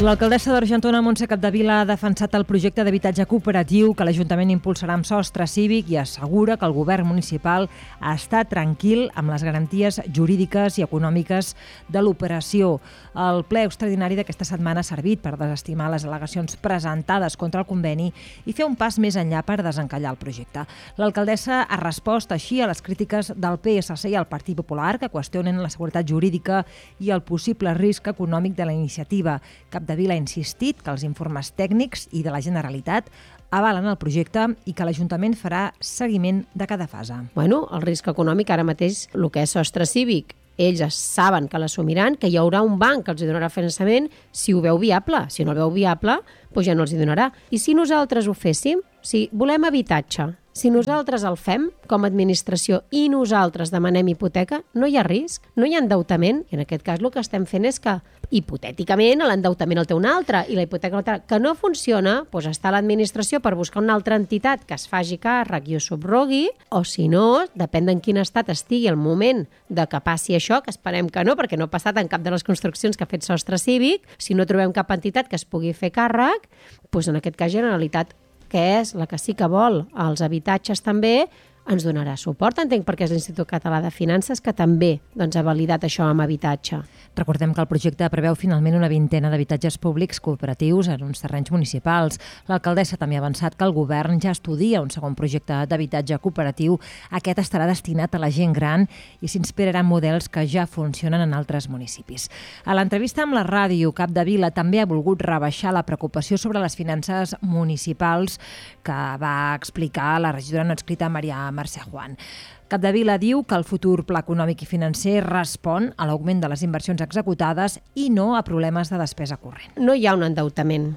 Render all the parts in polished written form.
L'alcaldessa d'Argentona, Montse Capdevila, ha defensat el projecte d'habitatge cooperatiu que l'Ajuntament impulsarà amb sostre cívic i assegura que el govern municipal està tranquil amb les garanties jurídiques i econòmiques de l'operació. El ple extraordinari d'aquesta setmana ha servit per desestimar les al·legacions presentades contra el conveni i fer un pas més enllà per desencallar el projecte. L'alcaldessa ha respost així a les crítiques del PSC i el Partit Popular que qüestionen la seguretat jurídica i el possible risc econòmic de la iniciativa. Capdevila ha insistit que els informes tècnics i de la Generalitat avalen el projecte i que l'Ajuntament farà seguiment de cada fase. Bueno, el risc econòmic ara mateix, el que és sostre cívic, ells saben que l'assumiran, que hi haurà un banc que els donarà finançament si ho veu viable. Si no el veu viable, doncs ja no els hi donarà. I si nosaltres ho féssim, si volem habitatge, si nosaltres el fem com a administració i nosaltres demanem hipoteca, no hi ha risc, no hi ha endeutament. I en aquest cas el que estem fent és que, hipotèticament, l'endeutament el té un altre i la hipoteca l'altra. Que no funciona, doncs està l'administració per buscar una altra entitat que es faci càrrec i ho subrogui, o si no, depèn d'en quin estat estigui el moment de que passi això, que esperem que no, perquè no ha passat en cap de les construccions que ha fet sostre cívic, si no trobem cap entitat que es pugui fer càrrec, doncs en aquest cas Generalitat, que és la que sí que vol els habitatges també, ens donarà suport, entenc, perquè és l'Institut Català de Finances que també ha validat això amb habitatge. Recordem que el projecte preveu finalment una vintena d'habitatges públics cooperatius en uns terrenys municipals. L'alcaldessa també ha avançat que el govern ja estudia un segon projecte d'habitatge cooperatiu. Aquest estarà destinat a la gent gran i s'inspirarà en models que ja funcionen en altres municipis. A l'entrevista amb la ràdio, Capdevila també ha volgut rebaixar la preocupació sobre les finances municipals que va explicar la regidora no adscrita Maria Mercè Juan. Capdevila diu que el futur pla econòmic i financer respon a l'augment de les inversions executades i no a problemes de despesa corrent. No hi ha un endeutament,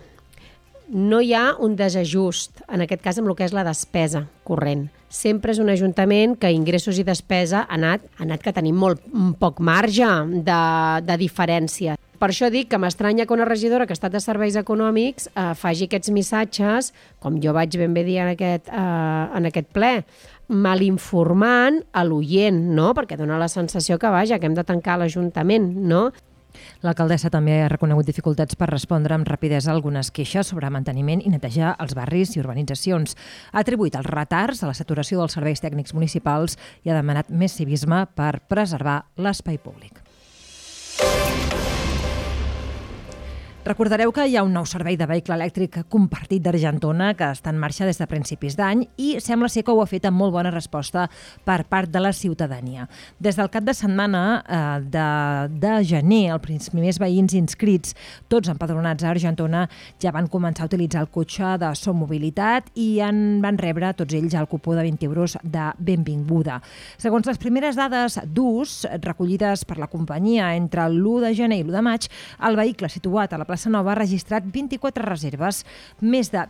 no hi ha un desajust, en aquest cas amb el que és la despesa corrent. Sempre és un ajuntament que ingressos i despesa ha anat que tenim molt poc marge de diferència. Per això dic que m'estranya que una regidora que ha estat de serveis econòmics faci aquests missatges, com jo vaig ben bé dir en aquest ple, malinformant a l'oient, no? Perquè dona la sensació que, vaja, que hem de tancar l'Ajuntament, no? L'alcaldessa també ha reconegut dificultats per respondre amb rapidesa a algunes queixes sobre manteniment i netejar els barris i urbanitzacions. Ha atribuït els retards a la saturació dels serveis tècnics municipals i ha demanat més civisme per preservar l'espai públic. Recordareu que hi ha un nou servei de vehicle elèctric compartit d'Argentona que està en marxa des de principis d'any i sembla ser que ho ha fet amb molt bona resposta per part de la ciutadania. Des del cap de setmana de gener, els primers veïns inscrits, tots empadronats a Argentona, ja van començar a utilitzar el cotxe de Som Mobilitat i van rebre tots ells el cupó de 20 euros de benvinguda. Segons les primeres dades d'ús recollides per la companyia entre l'1 de gener i l'1 de maig, el vehicle situat a la Plaça Nova ha registrat 24 reserves, més de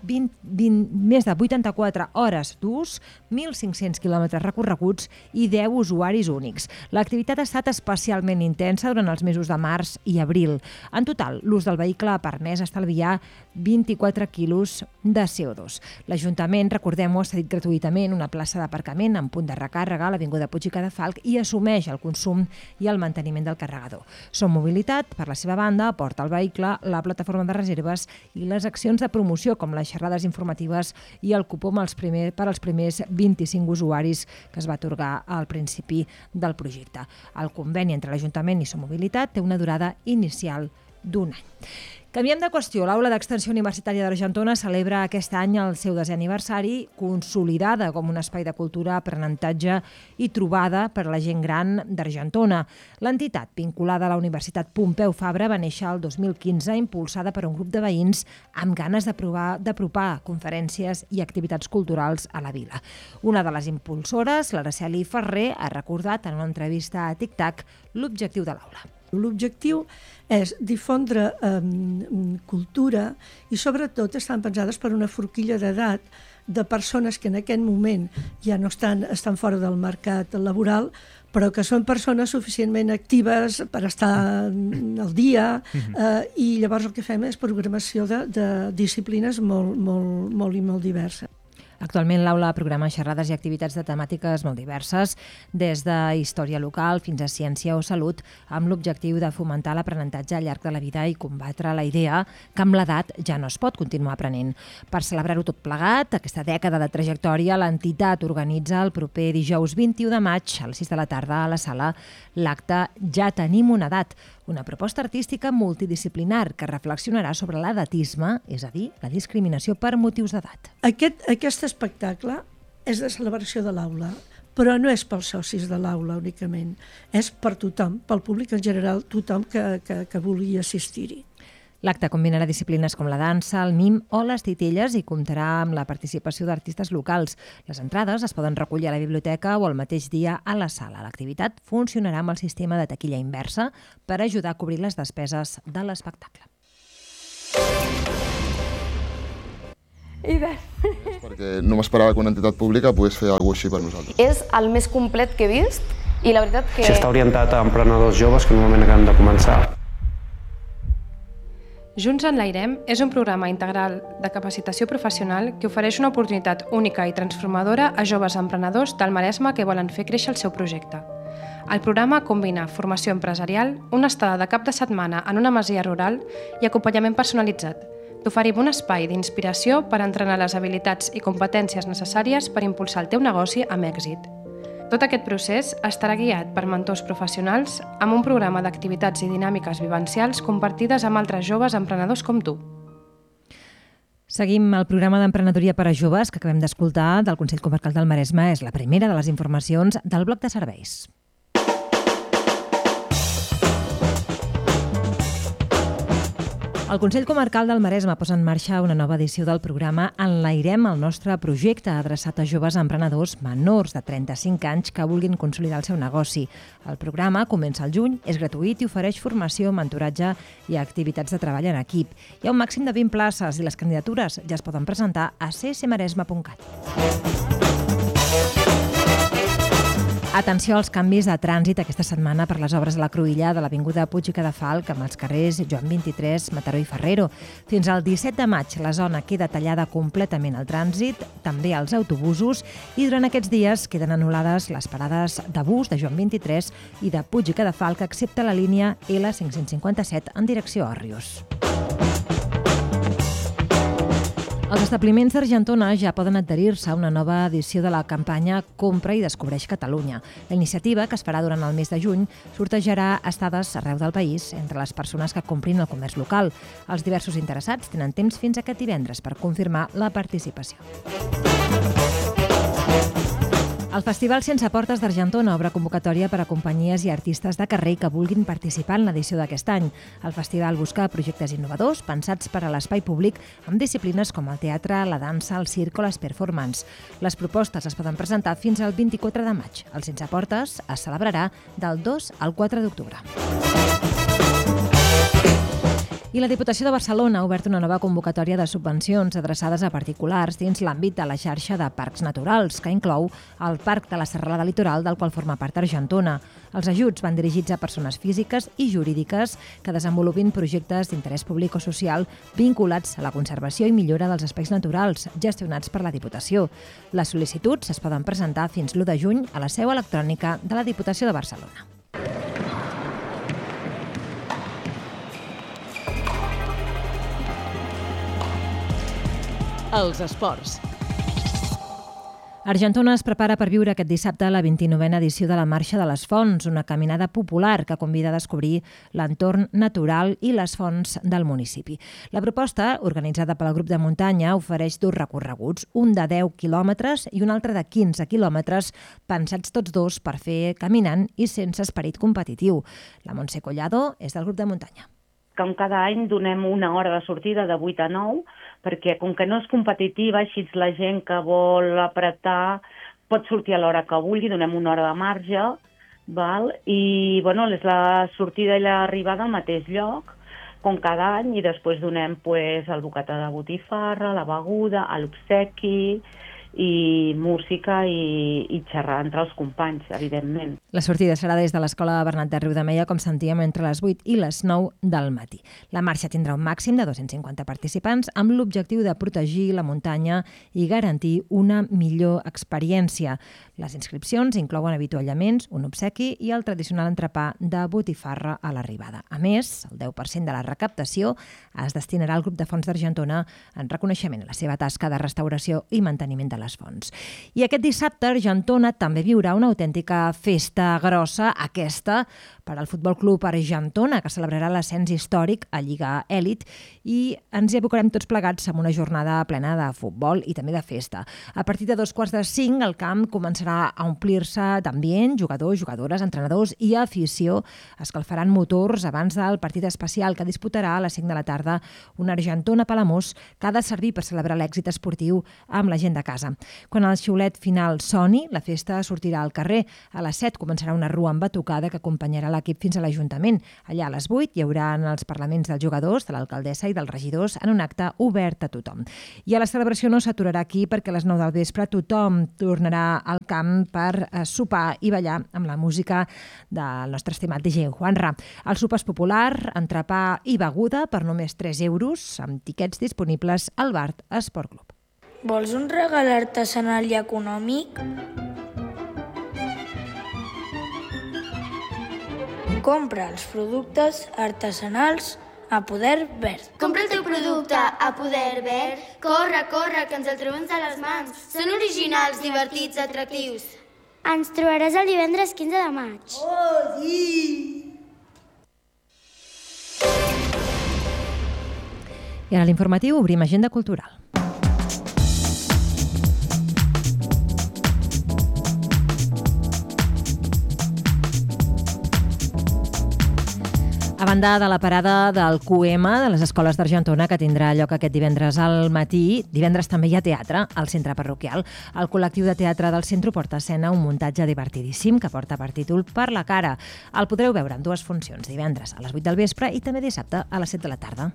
84 hores d'ús, 1.500 quilòmetres recorreguts i 10 usuaris únics. L'activitat ha estat especialment intensa durant els mesos de març i abril. En total, l'ús del vehicle ha permès estalviar 24 quilos de CO2. L'Ajuntament, recordem-ho, ha cedit gratuïtament una plaça d'aparcament en punt de recàrrega a l'Avinguda Puig i Cadafalch i assumeix el consum i el manteniment del carregador. Som Mobilitat, per la seva banda, aporta el vehicle, la plataforma de reserves i les accions de promoció com les xerrades informatives i el cupó per als primers 25 usuaris que es va atorgar al principi del projecte. El conveni entre l'Ajuntament i Som Mobilitat té una durada inicial d'1 any. Canviem de qüestió. L'Aula d'Extensió Universitària d'Argentona celebra aquest any el seu 10è aniversari, consolidada com un espai de cultura, aprenentatge i trobada per a la gent gran d'Argentona. L'entitat, vinculada a la Universitat Pompeu Fabra, va néixer el 2015, impulsada per un grup de veïns amb ganes d'apropar conferències i activitats culturals a la vila. Una de les impulsores, l'Araceli Ferrer, ha recordat en una entrevista a TicTac l'objectiu de l'aula. L'objectiu és difondre cultura i sobretot estan pensades per una forquilla d'edat de persones que en aquest moment ja no estan fora del mercat laboral, però que són persones suficientment actives per estar al dia i llavors el que fem és programació de disciplines molt diverses. Actualment l'aula programa xerrades i activitats de temàtiques molt diverses, des de història local fins a ciència o salut, amb l'objectiu de fomentar l'aprenentatge al llarg de la vida i combatre la idea que amb l'edat ja no es pot continuar aprenent. Per celebrar-ho tot plegat, aquesta dècada de trajectòria, l'entitat organitza el proper dijous 21 de maig a les 6 de la tarda a la sala l'acte Ja tenim una edat, una proposta artística multidisciplinar que reflexionarà sobre l'edatisme, és a dir, la discriminació per motius d'edat. Aquest espectacle és de celebració de l'aula, però no és pels socis de l'aula únicament, és per tothom, pel públic en general, tothom que vulgui assistir-hi. L'acte combinarà disciplines com la dansa, el mim o les titelles i comptarà amb la participació d'artistes locals. Les entrades es poden recollir a la biblioteca o el mateix dia a la sala. L'activitat funcionarà amb el sistema de taquilla inversa per ajudar a cobrir les despeses de l'espectacle. Perquè no m'esperava que una entitat pública pogués fer alguna cosa així per nosaltres. És el més complet que he vist i la veritat que... Està orientat a emprenedors joves que normalment acaben de començar. Junts Enlairem és un programa integral de capacitació professional que ofereix una oportunitat única i transformadora a joves emprenedors del Maresme que volen fer créixer el seu projecte. El programa combina formació empresarial, una estada de cap de setmana en una masia rural i acompanyament personalitzat. T'oferim un espai d'inspiració per entrenar les habilitats i competències necessàries per impulsar el teu negoci amb èxit. Tot aquest procés estarà guiat per mentors professionals amb un programa d'activitats i dinàmiques vivencials compartides amb altres joves emprenedors com tu. Seguim el programa d'emprenedoria per a joves que acabem d'escoltar del Consell Comarcal del Maresme. És la primera de les informacions del bloc de serveis. El Consell Comarcal del Maresme posa en marxa una nova edició del programa Enlairem, el nostre projecte adreçat a joves emprenedors menors de 35 anys que vulguin consolidar el seu negoci. El programa comença al juny, és gratuït i ofereix formació, mentoratge i activitats de treball en equip. Hi ha un màxim de 20 places i les candidatures ja es poden presentar a csmaresme.cat. Atenció als canvis de trànsit aquesta setmana per les obres de la cruïlla de l'Avinguda Puig i Cadafalch amb els carrers Joan 23, Mataró i Ferrero. Fins al 17 de maig la zona queda tallada completament al trànsit, també als autobusos, i durant aquests dies queden anul·lades les parades de bus de Joan 23 i de Puig i Cadafalch, excepte la línia L557 en direcció a Òrrius. Els establiments d'Argentona ja poden adherir-se a una nova edició de la campanya Compra i Descobreix Catalunya. La iniciativa, que es farà durant el mes de juny, sortejarà estades arreu del país entre les persones que comprin el comerç local. Els diversos interessats tenen temps fins a aquest divendres per confirmar la participació. El Festival Sense Portes d'Argentona obre convocatòria per a companyies i artistes de carrer que vulguin participar en l'edició d'aquest any. El festival busca projectes innovadors pensats per a l'espai públic amb disciplines com el teatre, la dansa, el circ o les performances. Les propostes es poden presentar fins al 24 de maig. El Sense Portes es celebrarà del 2 al 4 d'octubre. I la Diputació de Barcelona ha obert una nova convocatòria de subvencions adreçades a particulars dins l'àmbit de la xarxa de parcs naturals, que inclou el Parc de la Serralada Litoral, del qual forma part Argentona. Els ajuts van dirigits a persones físiques i jurídiques que desenvolupin projectes d'interès públic o social vinculats a la conservació i millora dels espais naturals gestionats per la Diputació. Les sol·licituds es poden presentar fins l'1 de juny a la seu electrònica de la Diputació de Barcelona. Els esports. Argentona es prepara per viure aquest dissabte la 29a edició de la Marxa de les Fonts, una caminada popular que convida a descobrir l'entorn natural i les fonts del municipi. La proposta, organitzada pel grup de muntanya, ofereix 2 recorreguts, un de 10 quilòmetres i un altre de 15 quilòmetres, pensats tots dos per fer caminant i sense esperit competitiu. La Montse Collado és del grup de muntanya. Com cada any donem una hora de sortida de 8 a 9, perquè com que no és competitiva, així la gent que vol apretar pot sortir a l'hora que vulgui, donem una hora de marge, val? I bueno, és la sortida i l'arribada al mateix lloc, com cada any, i després donem el bocata de botifarra, la beguda, l'obsequi, i música i xerrar entre els companys, evidentment. La sortida serà des de l'Escola Bernat de Riudemeia, com sentíem, entre les 8 i les 9 del matí. La marxa tindrà un màxim de 250 participants amb l'objectiu de protegir la muntanya i garantir una millor experiència. Les inscripcions inclouen avituallaments, un obsequi i el tradicional entrepà de botifarra a l'arribada. A més, el 10% de la recaptació es destinarà al grup de Fonts d'Argentona en reconeixement a la seva tasca de restauració i manteniment de les fonts. I aquest dissabte Argentona també viurà una autèntica festa grossa, aquesta per al Futbol Club Argentona, que celebrarà l'ascens històric a Lliga Èlit, i ens hi abocarem tots plegats amb una jornada plena de futbol i també de festa. A partir de 4:45 el camp començarà a omplir-se d'ambient, jugadors, jugadores, entrenadors i afició escalfaran motors abans del partit especial que disputarà a les 5 de la tarda una Argentona-Palamós que ha de servir per celebrar l'èxit esportiu amb la gent de casa. Quan el xiulet final soni, la festa sortirà al carrer. A les 7 començarà una rua amb batucada que acompanyarà l'equip fins a l'Ajuntament. Allà a les 8 hi haurà els parlaments dels jugadors, de l'alcaldessa i dels regidors en un acte obert a tothom. I a la celebració no s'aturarà aquí perquè a les 9 del vespre tothom tornarà al camp per sopar i ballar amb la música del nostre estimat DJ Juanra. El sopar és popular, entrepà i beguda per només 3 euros, amb tiquets disponibles al Bar Esport Club. Vols un regal artesanal i econòmic? Compra els productes artesanals a Poder Verd. Compra el teu producte a Poder Verd. Corre, corre, que ens el trobem a les mans. Són originals, divertits, atractius. Ens trobaràs el divendres 15 de maig. Oh, sí! I ara a l'informatiu obrim agenda cultural. A banda de la parada del QM de les escoles d'Argentona, que tindrà lloc aquest divendres al matí, divendres també hi ha teatre al centre parroquial. El col·lectiu de teatre del centre porta a escena un muntatge divertidíssim que porta per títol Per la cara. El podreu veure en 2 funcions, divendres a les 8 del vespre i també dissabte a les 7 de la tarda.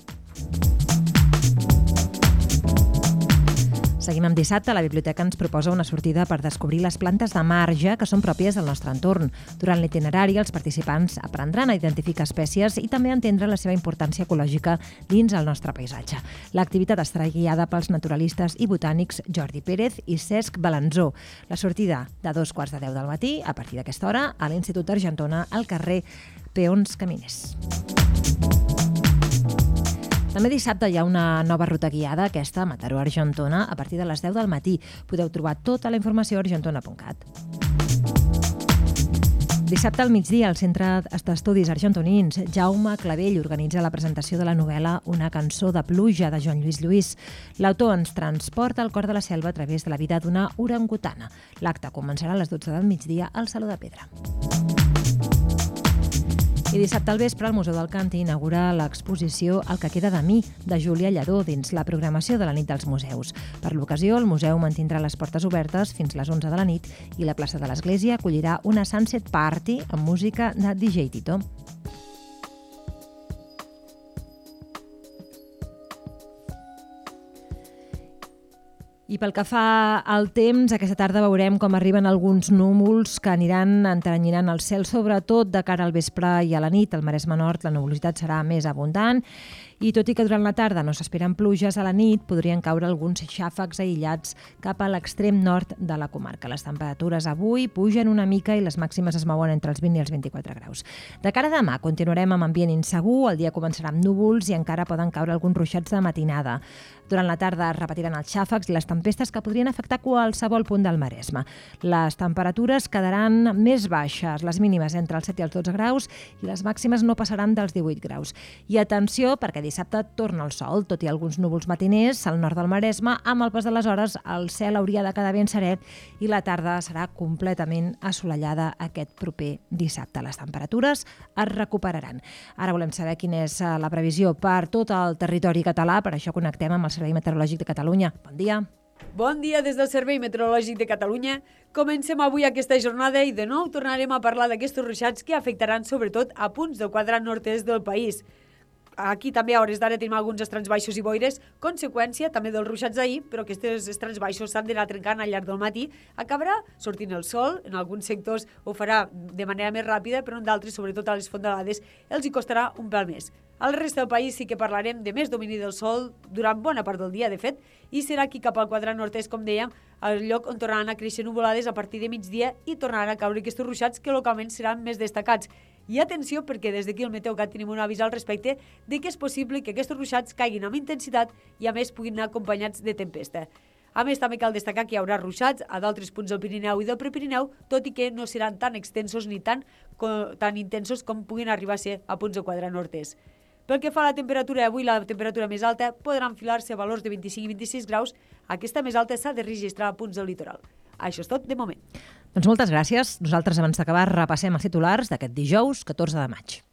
Seguim amb dissabte. La biblioteca ens proposa una sortida per descobrir les plantes de marge que són pròpies del nostre entorn. Durant l'itinerari, els participants aprendran a identificar espècies i també a entendre la seva importància ecològica dins el nostre paisatge. L'activitat estarà guiada pels naturalistes i botànics Jordi Pérez i Cesc Balanzó. La sortida de 9:15 del matí, a partir d'aquesta hora, a l'Institut Argentona, al carrer Peons Caminers. També dissabte hi ha una nova ruta guiada, aquesta, Mataró-Argentona, a partir de les 10 del matí. Podeu trobar tota la informació a argentona.cat. Dissabte al migdia, al Centre d'Estudis Argentonins, Jaume Clavell organitza la presentació de la novel·la Una cançó de pluja, de Joan Lluís Lluís. L'autor ens transporta al cor de la selva a través de la vida d'una orangutana. L'acte començarà a les 12 del migdia al Saló de Pedra. I dissabte al vespre el Museu del Càntir inaugura l'exposició El que queda de mi, de Júlia Lladó, dins la programació de la nit dels museus. Per l'ocasió, el museu mantindrà les portes obertes fins les 11 de la nit i la plaça de l'Església acollirà una Sunset Party amb música de DJ Tito. I pel que fa al temps, aquesta tarda veurem com arriben alguns núvols que aniran enteranyinant el cel, sobretot de cara al vespre i a la nit. Al Maresme Nord la nuvolositat serà més abundant i tot i que durant la tarda no s'esperen pluges, a la nit podrien caure alguns xàfecs aïllats cap a l'extrem nord de la comarca. Les temperatures avui pugen una mica i les màximes es mouen entre els 20 i els 24 graus. De cara a demà continuarem amb ambient insegur, el dia començarà amb núvols i encara poden caure alguns ruixats de matinada. Durant la tarda es repetiran els xàfecs i les tempestes que podrien afectar qualsevol punt del Maresme. Les temperatures quedaran més baixes, les mínimes entre els 7 i els 12 graus i les màximes no passaran dels 18 graus. I atenció, perquè dissabte torna el sol, tot i alguns núvols matiners al nord del Maresme, amb el pas de les hores el cel hauria de quedar ben serè i la tarda serà completament assolellada aquest proper dissabte. Les temperatures es recuperaran. Ara volem saber quina és la previsió per tot el territori català, per això connectem amb el Servei Meteorològic de Catalunya. Bon dia. Bon dia des del Servei Meteorològic de Catalunya. Comencem avui aquesta jornada i de nou tornarem a parlar d'aquests ruixats que afectaran sobretot a punts del quadrant nord-est del país. aquí també a hores d'ara tenim alguns estrats baixos i boires, conseqüència també dels ruixats d'ahir, però aquests estrats baixos s'han d'anar trencant al llarg del matí. Acabarà sortint el sol, en alguns sectors ho farà de manera més ràpida, però en d'altres, sobretot a les fondalades, els hi costarà un pèl més. Al resta del país sí que parlarem de més domini del sol durant bona part del dia, de fet, i serà aquí cap al quadrant nord-est, com dèiem, el lloc on tornaran a créixer nuvolades a partir de migdia i tornaran a caure aquests ruixats que localment seran més destacats. I atenció, perquè des d'aquí al Meteocat tenim un avís al respecte de que és possible que aquests ruixats caiguin amb intensitat i a més puguin anar acompanyats de tempesta. A més, també cal destacar que hi haurà ruixats a d'altres punts del Pirineu i del Prepirineu, tot i que no seran tan extensos ni tan intensos com puguin arribar a ser a punts del quadrant nord-est. Pel que fa a la temperatura, avui la temperatura més alta podrà enfilar-se a valors de 25 i 26 graus. Aquesta més alta s'ha de registrar a punts del litoral. Això és tot de moment. Doncs moltes gràcies. Nosaltres, abans d'acabar, repassem els titulars d'aquest dijous, 14 de maig.